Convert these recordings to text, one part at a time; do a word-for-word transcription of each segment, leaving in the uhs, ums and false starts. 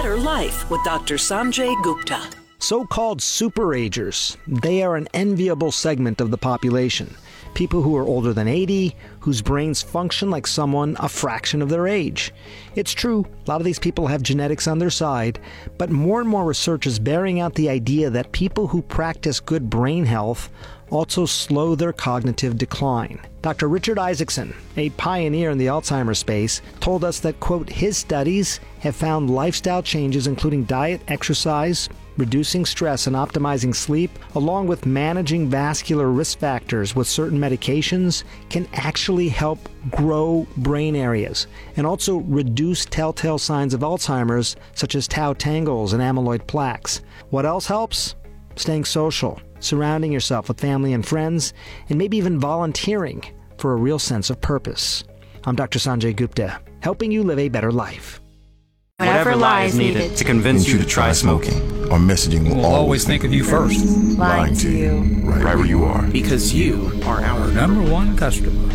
Better Life with Doctor Sanjay Gupta. So-called superagers, they are an enviable segment of the population. People who are older than eighty, whose brains function like someone a fraction of their age. It's true, a lot of these people have genetics on their side, but more and more research is bearing out the idea that people who practice good brain health also slow their cognitive decline. Doctor Richard Isaacson, a pioneer in the Alzheimer's space, told us that, quote, his studies have found lifestyle changes including diet, exercise, reducing stress and optimizing sleep, along with managing vascular risk factors with certain medications, can actually help grow brain areas and also reduce telltale signs of Alzheimer's, such as tau tangles and amyloid plaques. What else helps? Staying social, surrounding yourself with family and friends, and maybe even volunteering for a real sense of purpose. I'm Doctor Sanjay Gupta, helping you live a better life. Whatever lies needed to convince you to try smoking. Our messaging will we'll always, always think of you first. Lying to you, right where you are. Because you are our number one customer.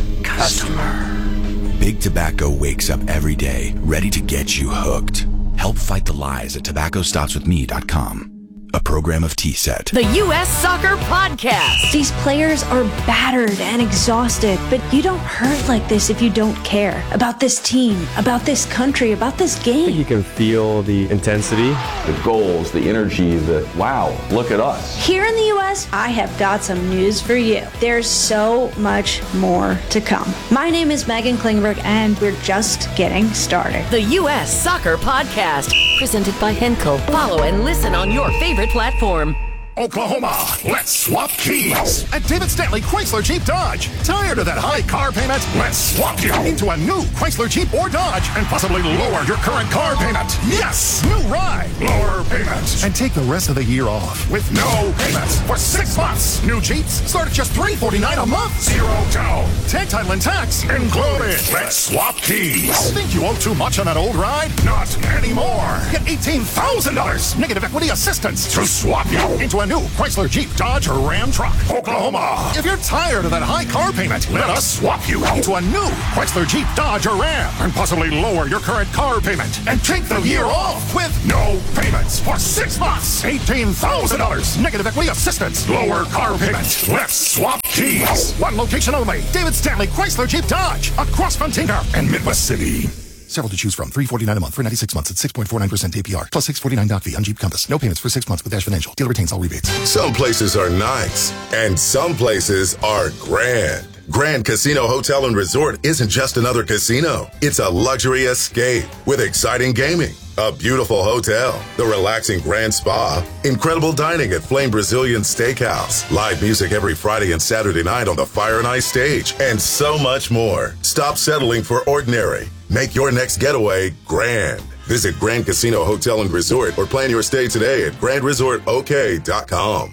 Customer. Big Tobacco wakes up every day, ready to get you hooked. Help fight the lies at tobacco stops with me dot com. A program of T S E T. The U S Soccer Podcast. These players are battered and exhausted, but you don't hurt like this if you don't care about this team, about this country, about this game. I think you can feel the intensity, the goals, the energy, the wow, look at us. Here in the U S, I have got some news for you. There's so much more to come. My name is Megan Klingberg, and we're just getting started. The U S Soccer Podcast, presented by Henkel. Follow and listen on your favorite platform. Oklahoma, let's swap keys at David Stanley Chrysler Jeep Dodge. Tired of that high car payment? Let's swap you into a new Chrysler Jeep or Dodge and possibly lower your current car payment. Yes, new ride, lower payment, and take the rest of the year off with no payments for six months. New Jeeps start at just three hundred forty-nine dollars a month. Zero down. Tag title and tax included. Let's swap keys. Think you owe too much on that old ride? Not anymore. Get eighteen thousand dollars negative equity assistance to swap you into a new Chrysler Jeep Dodge or Ram truck. Oklahoma, if you're tired of that high car payment, let us swap you into a new Chrysler Jeep Dodge or Ram and possibly lower your current car payment and take the year off with no payments for six months. eighteen thousand dollars negative equity assistance. Lower car payment. Let's swap keys. One location only. David Stanley Chrysler Jeep Dodge across from Tinker and Midwest City. Several to choose from. three hundred forty-nine dollars a month for ninety-six months at six point four nine percent A P R. Plus six hundred forty-nine dollars fee on Jeep Compass. No payments for six months with Dash Financial. Dealer retains all rebates. Some places are nice, and some places are grand. Grand Casino Hotel and Resort isn't just another casino. It's a luxury escape with exciting gaming, a beautiful hotel, the relaxing Grand Spa, incredible dining at Flame Brazilian Steakhouse, live music every Friday and Saturday night on the Fire and Ice stage, and so much more. Stop settling for ordinary. Make your next getaway grand. Visit Grand Casino Hotel and Resort or plan your stay today at grand resort o k dot com.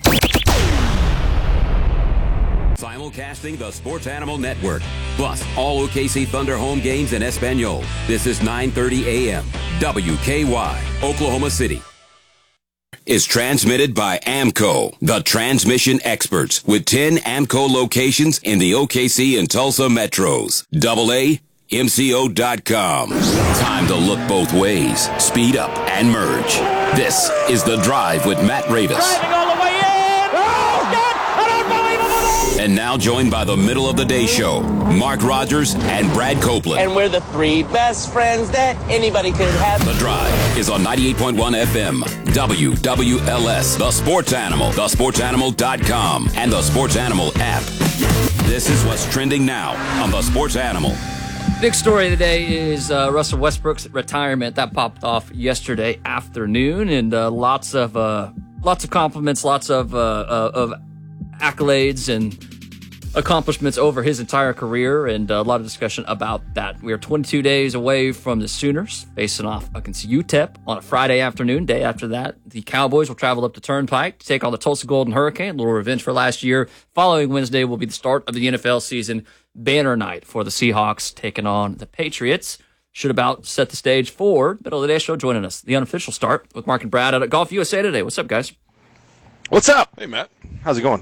Simulcasting the Sports Animal Network, plus all O K C Thunder home games in Espanol. This is nine thirty a m W K Y, Oklahoma City. Is transmitted by AMCO, the transmission experts, with ten AMCO locations in the O K C and Tulsa metros. Double A, M C O dot com. Time to look both ways, speed up, and merge. This is The Drive with Matt Ravis. Driving all the way in! Oh, God! An unbelievable! And now joined by the middle of the day show, Mark Rogers and Brad Copeland. And we're the three best friends that anybody could have. The Drive is on ninety-eight point one F M, W W L S, The Sports Animal, the sports animal dot com, and the Sports Animal app. This is what's trending now on The Sports Animal. Big story today is uh, Russell Westbrook's retirement. That popped off yesterday afternoon, and uh, lots of uh, lots of compliments, lots of uh, uh, of accolades and accomplishments over his entire career, and a lot of discussion about that. We are twenty-two days away from the Sooners facing off against U T E P on a Friday afternoon. Day after that, the Cowboys will travel up to Turnpike to take on the Tulsa Golden Hurricane. A little revenge for last year. Following Wednesday will be the start of the N F L season. Banner night for the Seahawks taking on the Patriots. Should about set the stage for middle of the day show. Joining us, the unofficial start with Mark and Brad out at Golf U S A Today. What's up, guys? What's up? Hey, Matt. How's it going?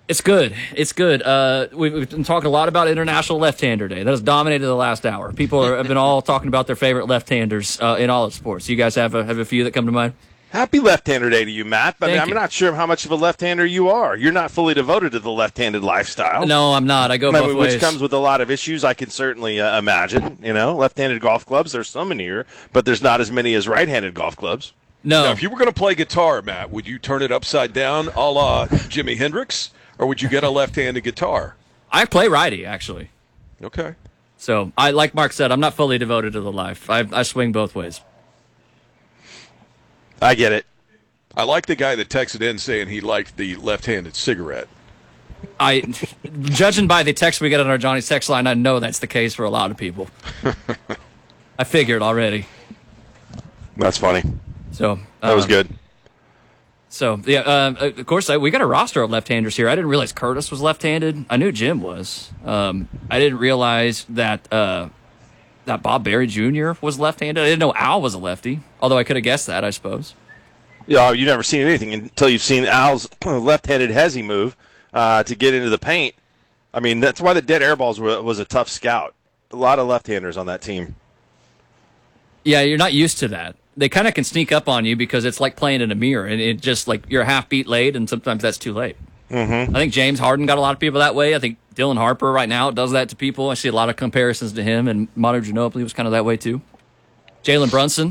It's good. It's good. Uh, we've, we've been talking a lot about International Left-Hander Day. That has dominated the last hour. People are, have been all talking about their favorite left-handers uh, in all of sports. You guys have a, have a few that come to mind? Happy Left-Hander Day to you, Matt. But Thank I'm you. not sure how much of a left-hander you are. You're not fully devoted to the left-handed lifestyle. No, I'm not. I go I both mean, ways. Which comes with a lot of issues, I can certainly uh, imagine. You know, left-handed golf clubs, there's some in here, but there's not as many as right-handed golf clubs. No. Now, if you were going to play guitar, Matt, would you turn it upside down a la Jimi Hendrix, or would you get a left-handed guitar? I play righty, actually. Okay. So, I like Mark said, I'm not fully devoted to the life. I, I swing both ways. I get it. I like the guy that texted in saying he liked the left-handed cigarette. I, judging by the text we get on our Johnny's text line, I know that's the case for a lot of people. I figured already. That's funny. So um, that was good. So yeah, uh, of course I, we got a roster of left-handers here. I didn't realize Curtis was left-handed. I knew Jim was. Um, I didn't realize that uh, that Bob Berry Junior was left-handed. I didn't know Al was a lefty. Although I could have guessed that, I suppose. Yeah, you've never seen anything until you've seen Al's left-handed hezzy move uh, to get into the paint. I mean, that's why the dead air balls were, was a tough scout. A lot of left-handers on that team. Yeah, you're not used to that. They kind of can sneak up on you because it's like playing in a mirror, and it just like you're a half beat late, and sometimes that's too late. Mm-hmm. I think James Harden got a lot of people that way. I think Dylan Harper right now does that to people. I see a lot of comparisons to him, and Manu Ginobili was kind of that way too. Jalen Brunson.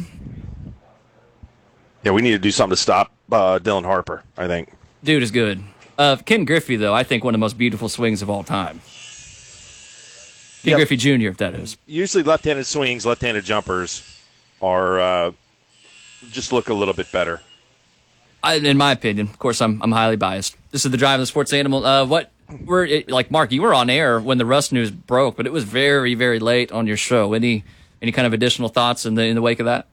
Yeah, we need to do something to stop uh, Dylan Harper, I think. Dude is good. Uh, Ken Griffey, though, I think one of the most beautiful swings of all time. Ken Yep. Griffey Junior, if that is. Usually left-handed swings, left-handed jumpers are uh, just look a little bit better. I, in my opinion, of course, I'm I'm highly biased. This is the Drive of the Sports Animal. Uh, what we're it, like, Mark, you were on air when the Russ news broke, but it was very, very late on your show. Any any kind of additional thoughts in the in the wake of that?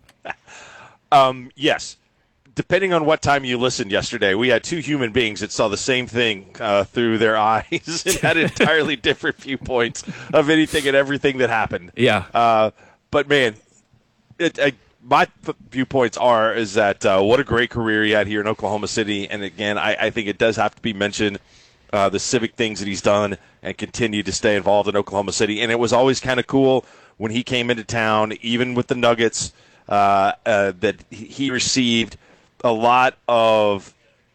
Um, yes. Depending on what time you listened yesterday, we had two human beings that saw the same thing uh, through their eyes and had entirely different viewpoints of anything and everything that happened. Yeah. Uh, but, man, it, uh, my viewpoints are is that uh, what a great career he had here in Oklahoma City. And, again, I, I think it does have to be mentioned, uh, the civic things that he's done and continued to stay involved in Oklahoma City. And it was always kind of cool when he came into town, even with the Nuggets, uh, uh, that he received – a lot of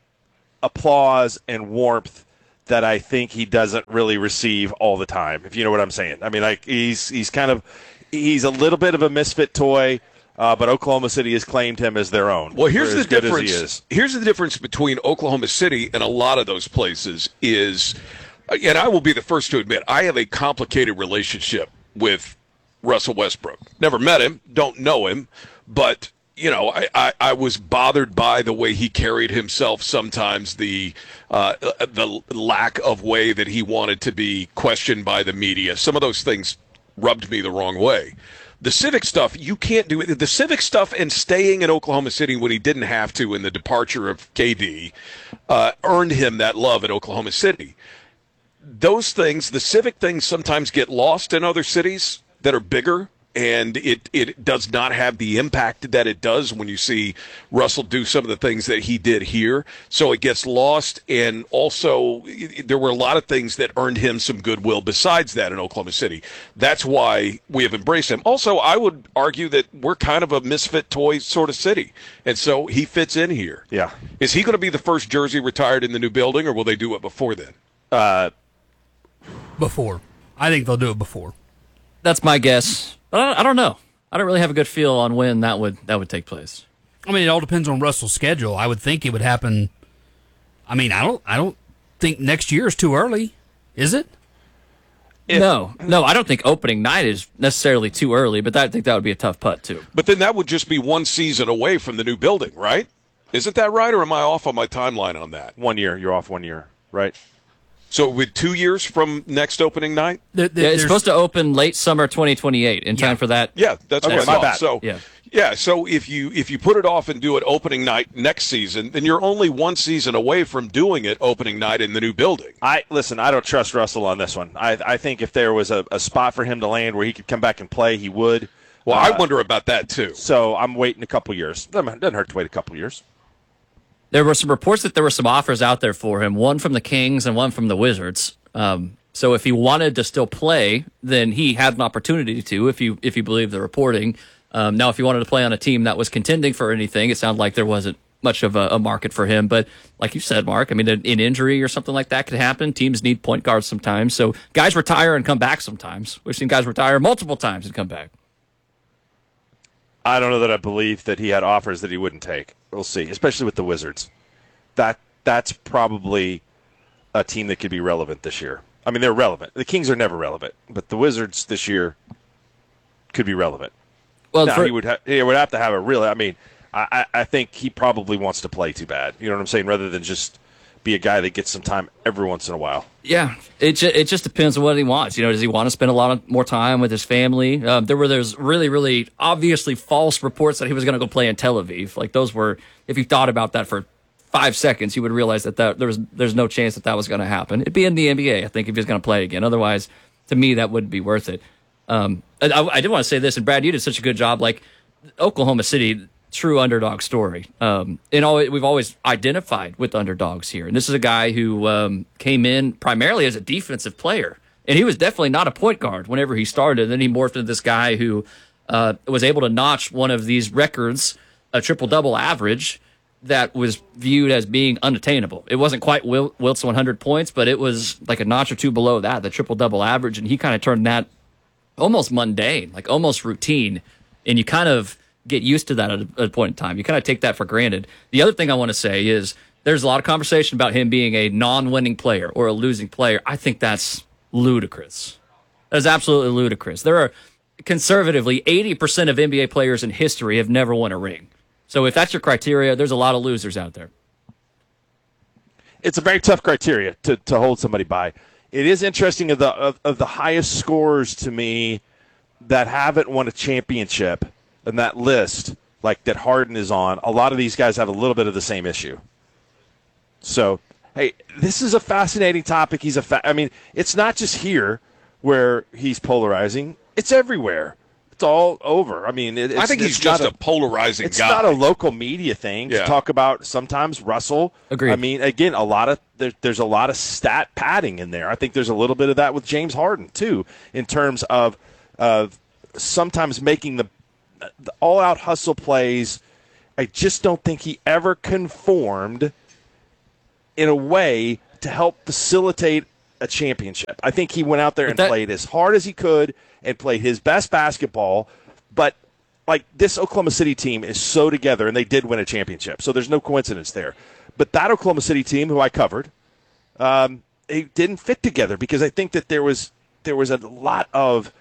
applause and warmth that I think he doesn't really receive all the time, if you know what I'm saying. I mean, like he's he's kind of he's a little bit of a misfit toy, uh, but Oklahoma City has claimed him as their own. Well, here's the as good difference. As he is. Here's the difference between Oklahoma City and a lot of those places is, and I will be the first to admit, I have a complicated relationship with Russell Westbrook. Never met him, don't know him, but you know, I, I, I was bothered by the way he carried himself sometimes, the uh, the lack of way that he wanted to be questioned by the media. Some of those things rubbed me the wrong way. The civic stuff, you can't do it. The civic stuff and staying in Oklahoma City when he didn't have to in the departure of K D uh, earned him that love in Oklahoma City. Those things, the civic things sometimes get lost in other cities that are bigger. And it, it does not have the impact that it does when you see Russell do some of the things that he did here. So it gets lost. And also, there were a lot of things that earned him some goodwill besides that in Oklahoma City. That's why we have embraced him. Also, I would argue that we're kind of a misfit toy sort of city. And so he fits in here. Yeah. Is he going to be the first jersey retired in the new building, or will they do it before then? Uh, before. I think they'll do it before. That's my guess. But I don't know. I don't really have a good feel on when that would that would take place. I mean, it all depends on Russell's schedule. I would think it would happen. I mean, I don't. I don't think next year is too early, is it? If, no, no. I don't think opening night is necessarily too early, but that, I think that would be a tough putt too. But then that would just be one season away from the new building, right? Isn't that right, or am I off on my timeline on that? One year, you're off one year, right? So with two years from next opening night? The, the, yeah, it's supposed to open late summer twenty twenty-eight in time yeah. for that. Yeah, that's okay, what I my thought. bad. So, yeah. yeah, so if you if you put it off and do it opening night next season, then you're only one season away from doing it opening night in the new building. I listen, I don't trust Russell on this one. I I think if there was a, a spot for him to land where he could come back and play, he would. Well, uh, I wonder about that too. So I'm waiting a couple years. Doesn't hurt to wait a couple years. There were some reports that there were some offers out there for him, one from the Kings and one from the Wizards. Um, so if he wanted to still play, then he had an opportunity to, if you if you believe the reporting. Um, now, if he wanted to play on a team that was contending for anything, it sounded like there wasn't much of a, a market for him. But like you said, Mark, I mean, an, an injury or something like that could happen. Teams need point guards sometimes. So guys retire and come back sometimes. We've seen guys retire multiple times and come back. I don't know that I believe that he had offers that he wouldn't take. We'll see, especially with the Wizards. That That's probably a team that could be relevant this year. I mean, they're relevant. The Kings are never relevant, but the Wizards this year could be relevant. Well, now, for, he would ha- he would have to have a real. I mean, I, I think he probably wants to play too bad. You know what I'm saying? Rather than just be a guy that gets some time every once in a while. Yeah, it ju- it just depends on what he wants. You know, does he want to spend a lot of more time with his family? Um, there were there's really really obviously false reports that he was going to go play in Tel Aviv. Like those were, if you thought about that for five seconds, you would realize that, that there was there's no chance that that was going to happen. It'd be in the N B A, I think, if he was going to play again. Otherwise, to me, that wouldn't be worth it. Um, I, I did want to say this, and Brad, you did such a good job. Like Oklahoma City, true underdog story. Um, and all, we've always identified with underdogs here. And this is a guy who um, came in primarily as a defensive player, and he was definitely not a point guard whenever he started. And then he morphed into this guy who uh, was able to notch one of these records, a triple double average, that was viewed as being unattainable. It wasn't quite Wil- Wilt's one hundred points, but it was like a notch or two below that, the triple double average. And he kind of turned that almost mundane, like almost routine. And you kind of get used to that at a, at a point in time. You kind of take that for granted. The other thing I want to say is there's a lot of conversation about him being a non-winning player or a losing player. I think that's ludicrous. That is absolutely ludicrous. There are conservatively eighty percent of N B A players in history have never won a ring. So if that's your criteria, there's a lot of losers out there. It's a very tough criteria to, to hold somebody by. It is interesting of the of, of the highest scorers to me that haven't won a championship in that list, like that Harden is on. A lot of these guys have a little bit of the same issue. So, hey, this is a fascinating topic. He's a fa- I mean, it's not just here where he's polarizing. It's everywhere. It's all over. I mean, it, it's, I think he's it's just a, a polarizing it's guy. It's not a local media thing yeah. to talk about. Sometimes Russell. Agreed. I mean, again, a lot of there, there's a lot of stat padding in there. I think there's a little bit of that with James Harden too, in terms of of sometimes making the, the all-out hustle plays. I just don't think he ever conformed in a way to help facilitate a championship. I think he went out there and that, played as hard as he could and played his best basketball, but like this Oklahoma City team is so together, and they did win a championship, so there's no coincidence there. But that Oklahoma City team, who I covered, um, they didn't fit together because I think that there was there was a lot of,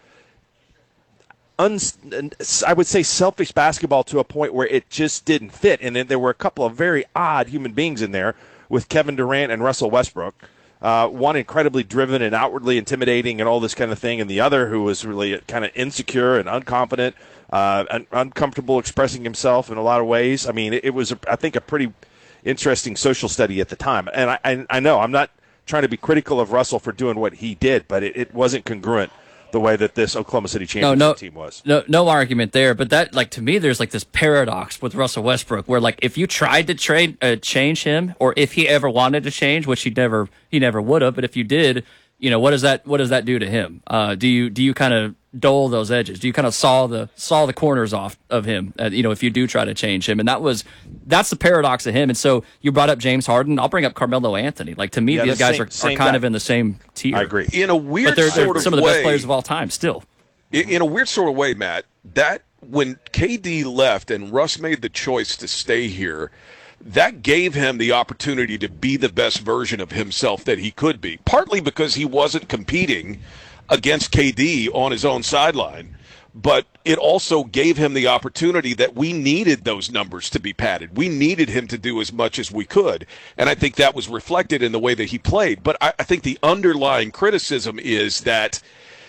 un, I would say, selfish basketball to a point where it just didn't fit, and then there were a couple of very odd human beings in there with Kevin Durant and Russell Westbrook. Uh, one incredibly driven and outwardly intimidating and all this kind of thing, and the other who was really kind of insecure and unconfident, uh, un- uncomfortable expressing himself in a lot of ways. I mean, it, it was, a, I think, a pretty interesting social study at the time. And I, I, I know I'm not trying to be critical of Russell for doing what he did, but it, it wasn't congruent the way that this Oklahoma City championship no, no, team was. No, no argument there. But that, like, to me, there's like this paradox with Russell Westbrook, where like if you tried to trade uh, change him, or if he ever wanted to change, which he never he never would have. But if you did, you know, what does that what does that do to him? Uh, do you do you kind of dole those edges? Do you kind of saw the saw the corners off of him? Uh, you know, if you do try to change him, and that was that's the paradox of him. And so you brought up James Harden. I'll bring up Carmelo Anthony. Like to me, yeah, these the guys same, are, are same kind guy. of in the same tier. I agree. In a weird but they're, sort they're of some of the way, best players of all time still. In a weird sort of way, Matt, that when K D left and Russ made the choice to stay here, that gave him the opportunity to be the best version of himself that he could be, partly because he wasn't competing against K D on his own sideline, but it also gave him the opportunity that we needed those numbers to be padded. We needed him to do as much as we could, and I think that was reflected in the way that he played. But I, I think the underlying criticism is that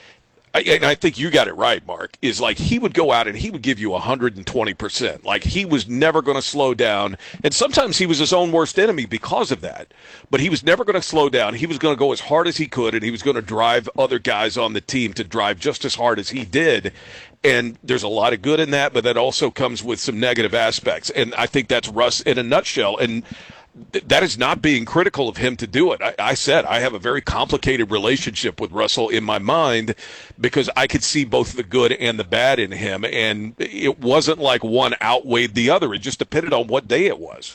I, and I think you got it right, Mark, is like he would go out and he would give you one hundred twenty percent. Like he was never going to slow down. And sometimes he was his own worst enemy because of that. But he was never going to slow down. He was going to go as hard as he could, and he was going to drive other guys on the team to drive just as hard as he did. And there's a lot of good in that, but that also comes with some negative aspects. And I think that's Russ in a nutshell. And that is not being critical of him to do it. I, I said I have a very complicated relationship with Russell in my mind because I could see both the good and the bad in him, and it wasn't like one outweighed the other. It just depended on what day it was.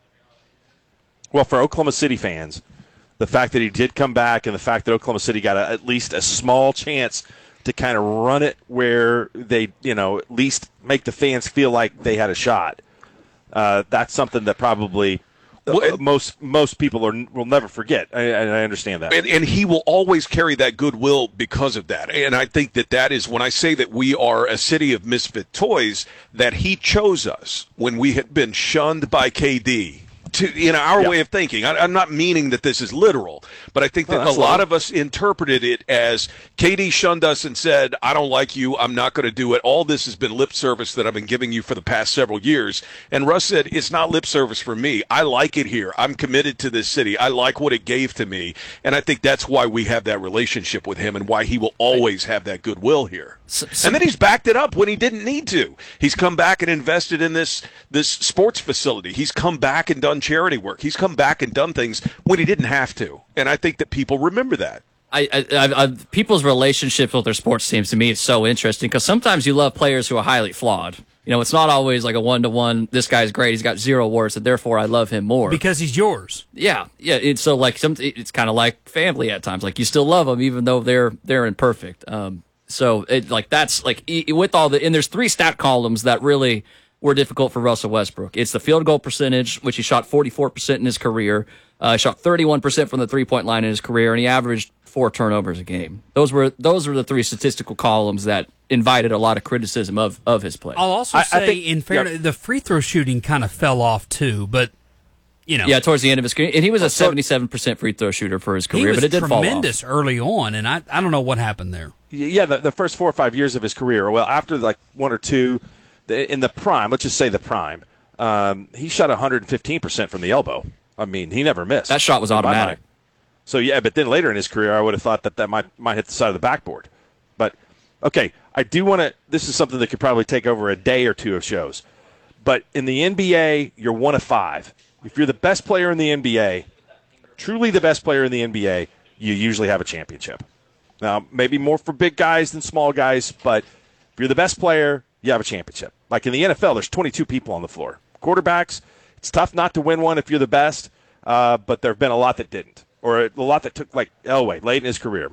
Well, for Oklahoma City fans, the fact that he did come back and the fact that Oklahoma City got a, at least a small chance to kind of run it where they, you know, at least make the fans feel like they had a shot, uh, that's something that probably – Well, most most people are, will never forget, and I, I understand that. And, and he will always carry that goodwill because of that. And I think that that is, when I say that we are a city of misfit toys, that he chose us when we had been shunned by K D. To, in our yeah. way of thinking. I, I'm not meaning that this is literal, but I think that oh, a lot of us interpreted it as K D shunned us and said, I don't like you, I'm not going to do it. All this has been lip service that I've been giving you for the past several years. And Russ said, it's not lip service for me. I like it here. I'm committed to this city. I like what it gave to me. And I think that's why we have that relationship with him and why he will always have that goodwill here. So, so, and then he's backed it up when he didn't need to. He's come back and invested in this this sports facility. He's come back and done charity work. He's come back and done things when he didn't have to. And I think that people remember that. I, I, I people's relationships with their sports teams, to me, is so interesting because sometimes you love players who are highly flawed. You know, it's not always like a one-to-one, this guy's great, he's got zero warts, and therefore I love him more. Because he's yours. Yeah. Yeah. It's so like some, it's kind of like family at times. Like you still love them even though they're they're imperfect. Um, so it like that's like with all the, and there's three stat columns that really were difficult for Russell Westbrook. It's the field goal percentage, which he shot forty-four percent in his career. Uh, he shot thirty-one percent from the three-point line in his career, and he averaged four turnovers a game. Those were those were the three statistical columns that invited a lot of criticism of, of his play. I'll also I, say, I think, in fairness, yeah. the free throw shooting kind of fell off too, but you know, yeah, towards the end of his career, and he was a seventy-seven percent free throw shooter for his career, but it did fall off. He was tremendous early on, and I I don't know what happened there. Yeah, the, the first four or five years of his career, well, after like one or two, in the prime, let's just say the prime, um, he shot one hundred fifteen percent from the elbow. I mean, he never missed. That shot was automatic. So, yeah, but then later in his career, I would have thought that that might might hit the side of the backboard. But, okay, I do want to – this is something that could probably take over a day or two of shows. But in the N B A, you're one of five. If you're the best player in the N B A, truly the best player in the N B A, you usually have a championship. Now, maybe more for big guys than small guys, but if you're the best player, you have a championship. Like in the N F L, there's twenty-two people on the floor. Quarterbacks, it's tough not to win one if you're the best, uh, but there have been a lot that didn't, or a lot that took like Elway late in his career.